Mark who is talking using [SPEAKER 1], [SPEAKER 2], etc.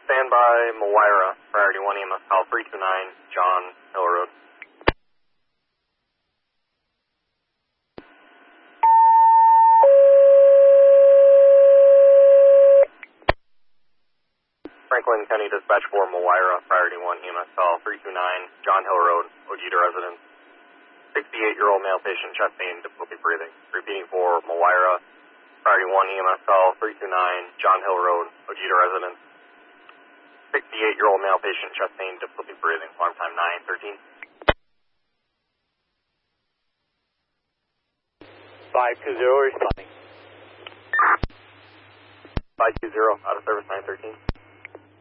[SPEAKER 1] Standby Moira, priority 1 EMS call 329, John Hill Road. Franklin County Dispatch 4 Moira, priority 1 EMS call 329, John Hill Road, Ojeda residence. 68-year-old male patient, chest pain, difficulty breathing. Repeating for Moira, priority 1 EMS call 329, John Hill Road, Ojeda residence. 68-year-old male patient, chest pain, difficulty breathing. Alarm time 913.
[SPEAKER 2] 520 responding.
[SPEAKER 1] 520, out of service 913.